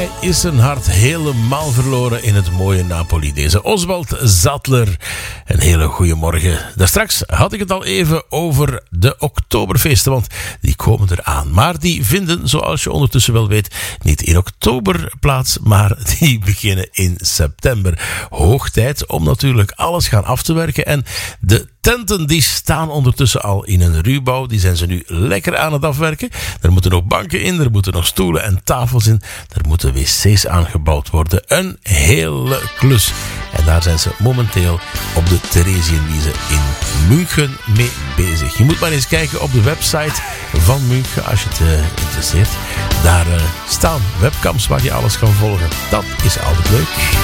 hij is zijn hart helemaal verloren in het mooie Napoli. Deze Oswald Zadler. Een hele goede morgen. Daarstraks had ik het al even over de Oktoberfeesten, want die komen eraan. Maar die vinden, zoals je ondertussen wel weet, niet in oktober plaats, maar die beginnen in september. Hoog tijd om natuurlijk alles gaan af te werken. En de tenten die staan ondertussen al in een ruwbouw. Die zijn ze nu lekker aan het afwerken. Er moeten nog banken in, er moeten nog stoelen en tafels in. Er moeten wc's aangebouwd worden. Een hele klus. En daar zijn ze momenteel op de Theresienwiese in München mee bezig. Je moet maar eens kijken op de website van München als je het interesseert. Daar staan webcams waar je alles kan volgen. Dat is altijd leuk.